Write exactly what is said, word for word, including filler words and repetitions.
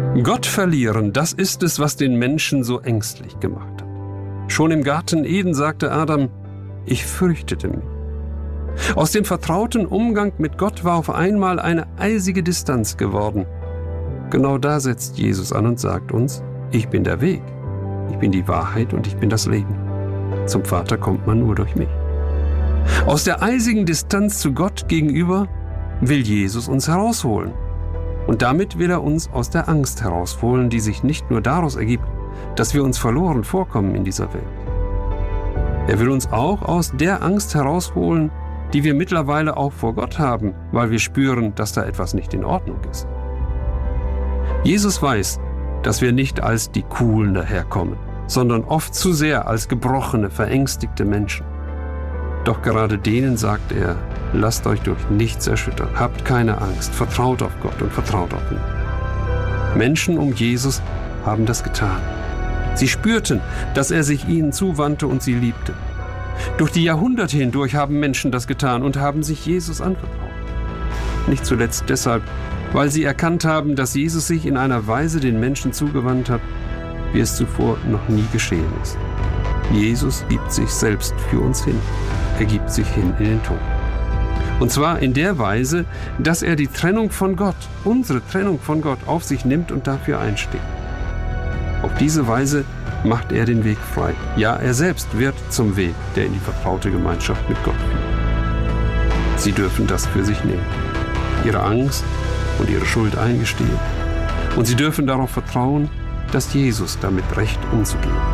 Gott verlieren, das ist es, was den Menschen so ängstlich gemacht hat. Schon im Garten Eden sagte Adam, ich fürchtete mich. Aus dem vertrauten Umgang mit Gott war auf einmal eine eisige Distanz geworden. Genau da setzt Jesus an und sagt uns, ich bin der Weg, ich bin die Wahrheit und ich bin das Leben. Zum Vater kommt man nur durch mich. Aus der eisigen Distanz zu Gott gegenüber will Jesus uns herausholen. Und damit will er uns aus der Angst herausholen, die sich nicht nur daraus ergibt, dass wir uns verloren vorkommen in dieser Welt. Er will uns auch aus der Angst herausholen, die wir mittlerweile auch vor Gott haben, weil wir spüren, dass da etwas nicht in Ordnung ist. Jesus weiß, dass wir nicht als die Coolen daherkommen, sondern oft zu sehr als gebrochene, verängstigte Menschen. Doch gerade denen sagt er, lasst euch durch nichts erschüttern, habt keine Angst, vertraut auf Gott und vertraut auf ihn. Menschen um Jesus haben das getan. Sie spürten, dass er sich ihnen zuwandte und sie liebte. Durch die Jahrhunderte hindurch haben Menschen das getan und haben sich Jesus anvertraut. Nicht zuletzt deshalb, weil sie erkannt haben, dass Jesus sich in einer Weise den Menschen zugewandt hat, wie es zuvor noch nie geschehen ist. Jesus gibt sich selbst für uns hin. Er gibt sich hin in den Tod. Und zwar in der Weise, dass er die Trennung von Gott, unsere Trennung von Gott, auf sich nimmt und dafür einsteht. Auf diese Weise macht er den Weg frei. Ja, er selbst wird zum Weg, der in die vertraute Gemeinschaft mit Gott führt. Sie dürfen das für sich nehmen, ihre Angst und ihre Schuld eingestehen. Und sie dürfen darauf vertrauen, dass Jesus damit recht umzugehen